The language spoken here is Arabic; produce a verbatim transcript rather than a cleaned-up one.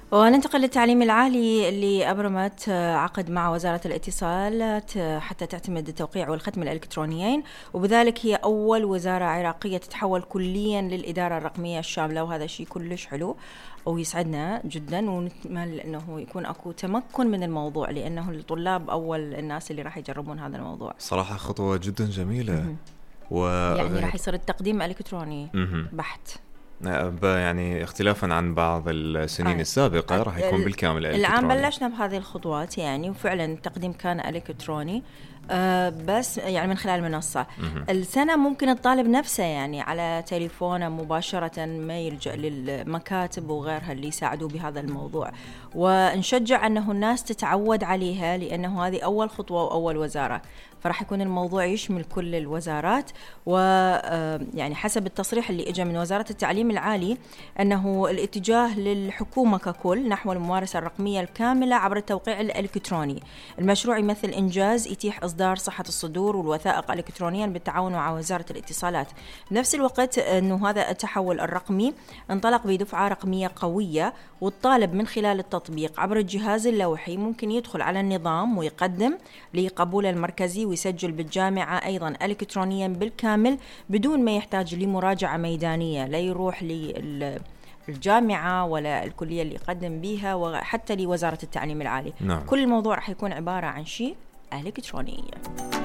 وننتقل للتعليم العالي اللي أبرمت عقد مع وزارة الاتصالات حتى تعتمد التوقيع والختم الإلكترونيين، وبذلك هي أول وزارة عراقية تتحول كليا للإدارة الرقمية الشاملة، وهذا شيء كلش حلو ويسعدنا جدا، ونتمنى أنه يكون أكو تمكن من الموضوع، لأنه الطلاب أول الناس اللي راح يجربون هذا الموضوع. صراحة خطوة جدا جميلة. و... يعني راح يصير التقديم إلكتروني بحت، يعني اختلافا عن بعض السنين آه. السابقة راح يكون بالكامل إلكتروني. الآن بلشنا بهذه الخطوات يعني، وفعلا التقديم كان إلكتروني آه بس يعني من خلال المنصة. السنة ممكن الطالب نفسه يعني على تليفونه مباشرة، ما يلجأ للمكاتب وغيرها اللي يساعدوا بهذا الموضوع، ونشجع أنه الناس تتعود عليها، لأنه هذه أول خطوة وأول وزارة، فراح يكون الموضوع يشمل كل الوزارات. ويعني حسب التصريح اللي اجى من وزارة التعليم العالي أنه الاتجاه للحكومة ككل نحو الممارسة الرقمية الكاملة عبر التوقيع الإلكتروني. المشروع يمثل إنجاز يتيح إصدار صحة الصدور والوثائق إلكترونيا بالتعاون مع وزارة الاتصالات. بنفس الوقت أنه هذا التحول الرقمي انطلق بدفعة رقمية قوية، والطالب من خلال التطبيق عبر الجهاز اللوحي ممكن يدخل على النظام ويقدم لقبول المركزي ويسجل بالجامعة أيضا إلكترونيا بالكامل بدون ما يحتاج لمراجعة ميدانية، لا يروح للجامعة ولا الكلية اللي يقدم بيها وحتى لوزارة التعليم العالي. نعم. كل الموضوع راح يكون عبارة عن شيء إلكتروني.